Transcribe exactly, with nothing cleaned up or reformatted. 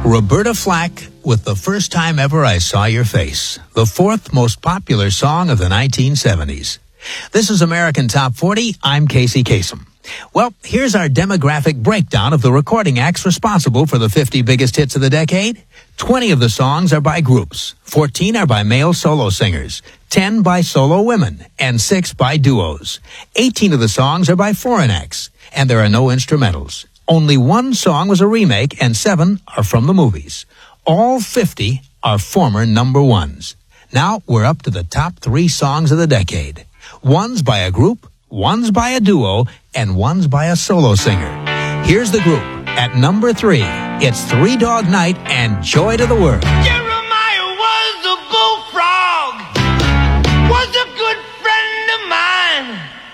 Roberta Flack with The First Time Ever I Saw Your Face, the fourth most popular song of the nineteen seventies. This is American Top forty. I'm Casey Kasem. Well, here's our demographic breakdown of the recording acts responsible for the fifty biggest hits of the decade. twenty of the songs are by groups, fourteen are by male solo singers, ten by solo women, and six by duos. eighteen of the songs are by foreign acts, and there are no instrumentals. Only one song was a remake, and seven are from the movies. All fifty are former number ones. Now we're up to the top three songs of the decade. One's by a group, one's by a duo, and one's by a solo singer. Here's the group. At number three, it's Three Dog Night and Joy to the World. Yeah!